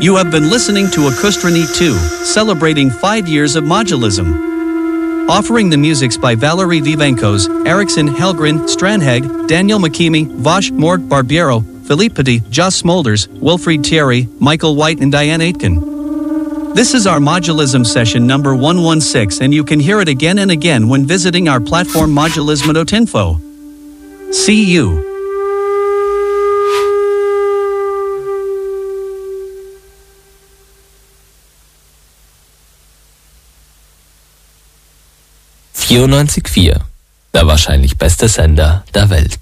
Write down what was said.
You have been listening to Acoustronie 2, celebrating 5 years of modulism. Offering the musics by Valerie Vivankos, Ericsson Helgren, Strandhägg, Daniel Makimi, Vosh, Mort Barbiero, Philippe Petit, Joss Smolders, Wilfried Thierry, Michael White and Diane Aitken. This is our modulism session number 116 and you can hear it again and again when visiting our platform modulism.info. See you. .4, der wahrscheinlich beste Sender der Welt.